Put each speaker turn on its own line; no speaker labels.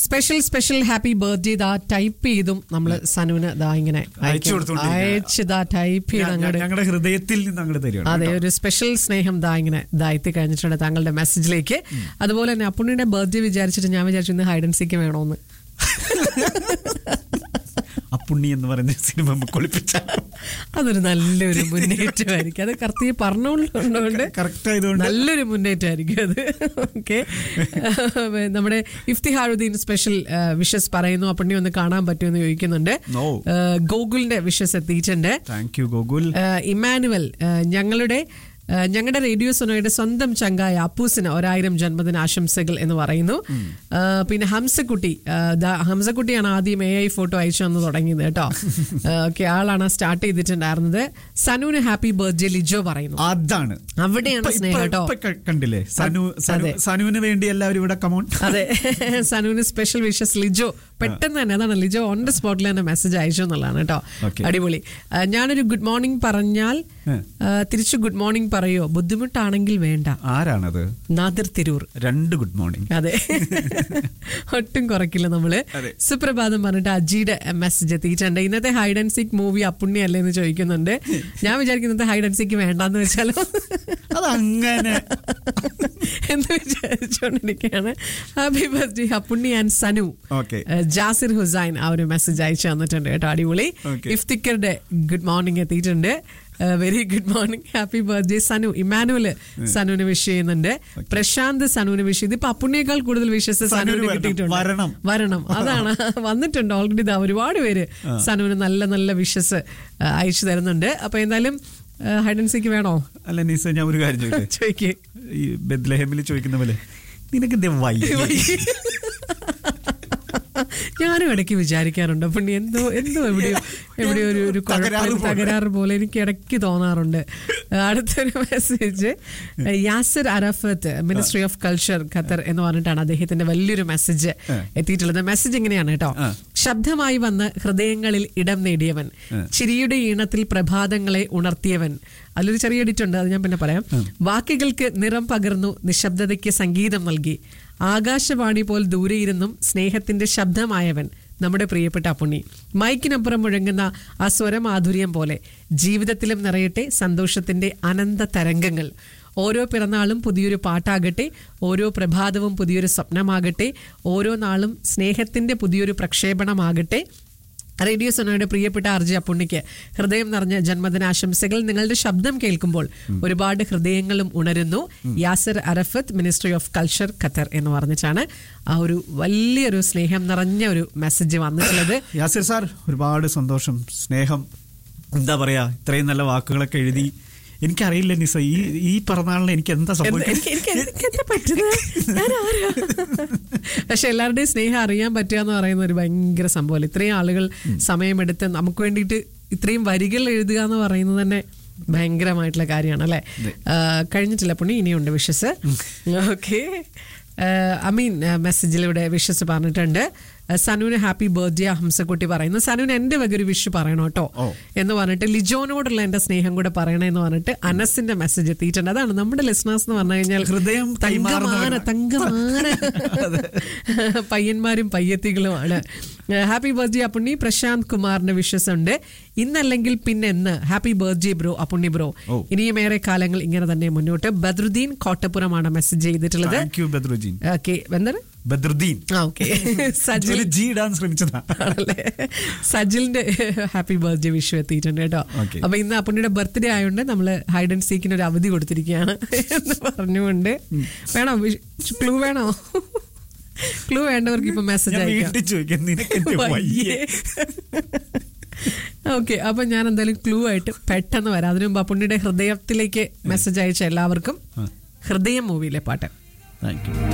Special happy birthday ദാ type ചെയ്തും നമ്മള് സനുവിന് ദാ ഇങ്ങനെ അയച്ചതാ ടൈപ്പ് ചെയ്ത്
ഞങ്ങളുടെ ഹൃദയത്തിൽ നിന്ന് അങ്ങോട്ട് തരും.
അതെ, ഒരു സ്പെഷ്യൽ സ്നേഹം ദാ ഇങ്ങനെ എത്തി കഴിഞ്ഞിട്ടുണ്ട് താങ്കളുടെ മെസ്സേജിലേക്ക്. അതുപോലെ തന്നെ അപ്പുണ്ണിയുടെ ബർത്ത്ഡേ വിചാരിച്ചിട്ട് ഞാൻ വിചാരിച്ചു ഇന്ന് ഹൈഡ് ആൻഡ് സീക്ക് വേണോന്ന്.
അപ്പുണ്ണി എന്ന് പറയുന്ന സിനിമ കൊളിപ്പിച്ച
അതൊരു നല്ലൊരു മുന്നേറ്റമായിരിക്കും. അത് കറക്റ്റ് പറഞ്ഞുകൊണ്ടുകൊണ്ട് നല്ലൊരു മുന്നേറ്റമായിരിക്കും അത്. ഓക്കെ, നമ്മുടെ ഇഫ്തിഹാറുദ്ദീൻ സ്പെഷ്യൽ വിഷസ് പറയുന്നു. അപ്പുണ്ണി ഒന്ന് കാണാൻ പറ്റുമെന്ന് ചോദിക്കുന്നുണ്ട്. ഗോകുലിന്റെ വിഷസ് എത്തിയിട്ടുണ്ട്.
Thank you Gokul.
ഇമ്മാനുവൽ ഞങ്ങളുടെ റേഡിയോ സോനോയുടെ സ്വന്തം ചങ്കായ അപ്പൂസിന് 1000 ജന്മദിന ആശംസകൾ എന്ന് പറയുന്നു. പിന്നെ ഹംസക്കുട്ടിയാണ് ആദ്യം AI ഫോട്ടോ അയച്ചു വന്ന് തുടങ്ങിയത് കേട്ടോ. ഓക്കെ, ആളാണ് സ്റ്റാർട്ട് ചെയ്തിട്ടുണ്ടായിരുന്നത്. സനുവിന് ഹാപ്പി ബർത്ത്ഡേ ലിജോ പറയുന്നു.
അതാണ്
അവിടെയാണ് സ്നേഹം കേട്ടോ.
കണ്ടില്ലേ, സനുവിന് വേണ്ടി എല്ലാവരും ഇവിടെ കമോൺ.
അതെ, സനുവിന് സ്പെഷ്യൽ വിഷസ് ലിജോ. പെട്ടെന്ന് തന്നെ അതാണ് ലിജോ ഓൺ ദ സ്പോട്ടിൽ തന്നെ മെസ്സേജ് അയച്ചു എന്നുള്ളതാണ് കേട്ടോ. അടിപൊളി. ഞാനൊരു ഗുഡ് മോർണിംഗ് പറഞ്ഞാൽ തിരിച്ചു ഗുഡ് മോർണിംഗ് പറയോ? ബുദ്ധിമുട്ടാണെങ്കിൽ വേണ്ട.
ആരാണത്?
നാദിർ തിരൂർ.
2 good morning.
അതെ, ഒട്ടും കുറയ്ക്കില്ല നമ്മള്. സുപ്രഭാതം പറഞ്ഞിട്ട് അജിയുടെ മെസ്സേജ് എത്തിയിട്ടുണ്ട്. ഇന്നത്തെ hide and seek movie Appunni അല്ലേ എന്ന് ചോദിക്കുന്നുണ്ട്. ഞാൻ വിചാരിക്കും ഇന്നത്തെ ഹൈഡ് ആൻഡ് സീക്ക് വേണ്ടെന്ന് വെച്ചാലോ
അതങ്ങനെ
എന്ന് വിചാരിച്ചോണ്ടിരിക്കുകയാണ്. Happy birthday Appunni and Sanu. Jasir Hussain ആ ഒരു മെസ്സേജ് അയച്ചു തന്നിട്ടുണ്ട് കേട്ടോ. അടിപൊളി. ഇഫ്തിക്കറുടെ ഗുഡ് മോർണിംഗ് എത്തിയിട്ടുണ്ട്. Very good morning, happy birthday Sanu. ഇമാനുവല് സനുവിന് wish ചെയ്യുന്നുണ്ട്. പ്രശാന്ത് സനുവിന് വിഷ് ചെയ്ത്. ഇപ്പൊ അപ്പുണ്ണിയേക്കാൾ കൂടുതൽ വിഷസ് സനുവിന് കിട്ടിയിട്ടുണ്ട്. വരണം, അതാണ് വന്നിട്ടുണ്ട് ഓൾറെഡി. ഇതാ ഒരുപാട് പേര് സനുവിന് നല്ല നല്ല വിഷസ് അയച്ചു തരുന്നുണ്ട്. അപ്പൊ എന്തായാലും ഹൈഡ് ആൻഡ് സീക്ക് വേണോ?
അല്ല നിസ, ഞാൻ ഒരു കാര്യം ചോദിക്കേ. ഈ ബെത്ലഹേമിൽ ചോദിക്കുന്ന പോലെ നിനക്ക്
ഞാനും ഇടയ്ക്ക് വിചാരിക്കാറുണ്ട് പുണ്ണി എന്തോ എവിടെയോ ഒരു തകരാറ് പോലെ എനിക്ക് ഇടയ്ക്ക് തോന്നാറുണ്ട്. അടുത്തൊരു message Yasir Arafat, ministry of culture Qatar എന്ന് പറഞ്ഞിട്ടാണ് അദ്ദേഹത്തിന്റെ വലിയൊരു മെസ്സേജ് എത്തിയിട്ടുള്ളത്. മെസ്സേജ് ഇങ്ങനെയാണ് കേട്ടോ. ശബ്ദമായി വന്ന് ഹൃദയങ്ങളിൽ ഇടം നേടിയവൻ, ചിരിയുടെ ഈണത്തിൽ പ്രഭാതങ്ങളെ ഉണർത്തിയവൻ. അതിലൊരു ചെറിയ എഡിറ്റ് ഉണ്ട്, അത് ഞാൻ പിന്നെ പറയാം. വാക്കുകൾക്ക് നിറം പകർന്നു, നിശബ്ദതയ്ക്ക് സംഗീതം നൽകി, ആകാശവാണി പോൽ ദൂരെയിരുന്നും സ്നേഹത്തിന്റെ ശബ്ദമായവൻ നമ്മുടെ പ്രിയപ്പെട്ട അപ്പുണ്ണി. മൈക്കിനപ്പുറം മുഴങ്ങുന്ന ആ സ്വരമാധുര്യം പോലെ ജീവിതത്തിലും നിറയട്ടെ സന്തോഷത്തിന്റെ അനന്ത തരംഗങ്ങൾ. ഓരോ പിറന്നാളും പുതിയൊരു പാട്ടാകട്ടെ, ഓരോ പ്രഭാതവും പുതിയൊരു സ്വപ്നമാകട്ടെ, ഓരോ നാളും സ്നേഹത്തിന്റെ പുതിയൊരു പ്രക്ഷേപണമാകട്ടെ. റേഡിയോ സോനോയുടെ പ്രിയപ്പെട്ട ആർജെ അപ്പുണ്ണിക്ക് ഹൃദയം നിറഞ്ഞ ജന്മദിനാശംസകൾ. നിങ്ങളുടെ ശബ്ദം കേൾക്കുമ്പോൾ ഒരുപാട് ഹൃദയങ്ങളും ഉണരുന്നു. Yasir Arafat, ministry of culture Qatar എന്ന് പറഞ്ഞിട്ടാണ് ആ ഒരു വലിയൊരു സ്നേഹം നിറഞ്ഞ ഒരു മെസ്സേജ് വന്നിട്ടുള്ളത്.
യാസിർ സാർ, ഒരുപാട് സന്തോഷം, സ്നേഹം. എന്താ പറയാ, ഇത്രയും നല്ല വാക്കുകളൊക്കെ എഴുതി. എനിക്കറിയില്ല നിസ, ഈ പിറന്നാളിന് എനിക്ക് എന്താ
പക്ഷെ എല്ലാവരുടെയും സ്നേഹം അറിയാൻ പറ്റുക എന്ന് പറയുന്ന ഒരു ഭയങ്കര സംഭവം. ഇത്രയും ആളുകൾ സമയമെടുത്ത് നമുക്ക് വേണ്ടിയിട്ട് ഇത്രയും വരികൾ എഴുതുക എന്ന് പറയുന്നത് തന്നെ ഭയങ്കരമായിട്ടുള്ള കാര്യമാണ് അല്ലെ. കഴിഞ്ഞിട്ടില്ല പുണ്ണി, ഇനിയുണ്ട് വിഷസ്. ഓക്കെ, അമീൻ മെസ്സേജിലൂടെ വിഷസ് പറഞ്ഞിട്ടുണ്ട്. സനുവിന് ഹാപ്പി ബർത്ത്ഡേ ഹംസക്കുട്ടി പറയുന്നു. സനുവിന് എന്റെ വകയൊരു വിഷ് പറയണം കേട്ടോ എന്ന് പറഞ്ഞിട്ട് ലിജോനോടുള്ള എന്റെ സ്നേഹം കൂടെ പറയണമെന്ന് പറഞ്ഞിട്ട് അനസിന്റെ മെസ്സേജ് എത്തിയിട്ടുണ്ട്. അതാണ് നമ്മുടെ ലിസണേഴ്സ് എന്ന് പറഞ്ഞു കഴിഞ്ഞാൽ ഹൃദയം തങ്കമാന പയ്യന്മാരും പയ്യത്തികളുമാണ്. Happy birthday Appunni. പ്രശാന്ത് കുമാറിന്റെ വിഷസ് ഉണ്ട്. ഇന്നല്ലെങ്കിൽ പിന്നെ happy birthday bro Appunni bro. ഇനിയും ഏറെ കാലങ്ങൾ ഇങ്ങനെ തന്നെ മുന്നോട്ട്. ബദ്രുദ്ദീൻ കോട്ടപ്പുറമാണ് മെസ്സേജ് ചെയ്തിട്ടുള്ളത്. സജിലിന്റെ ഹാപ്പി ബർത്ത്ഡേ വിഷു എത്തിയിട്ടുണ്ട് കേട്ടോ. അപ്പൊ ഇന്ന് അപ്പുണ്ണിയുടെ ബർത്ത്ഡേ ആയതുകൊണ്ട് നമ്മള് ഹൈഡ് ആൻഡ് സീക്കിന് ഒരു അവധി കൊടുത്തിരിക്കുകയാണ് എന്ന് പറഞ്ഞുകൊണ്ട്. വേണോ ക്ലൂ? വേണോ ക്ലൂ? വേണ്ടവർക്ക് ഇപ്പൊ മെസ്സേജ് അയക്കാം. ഓക്കെ, അപ്പൊ ഞാൻ എന്തായാലും ക്ലൂ ആയിട്ട് പെട്ടെന്ന് വരാം. അതിനു മുമ്പ് അപ്പുണ്ണിയുടെ ഹൃദയത്തിലേക്ക് മെസ്സേജ് അയച്ച എല്ലാവർക്കും ഹൃദയം മൂവിയിലെ പാട്ട്.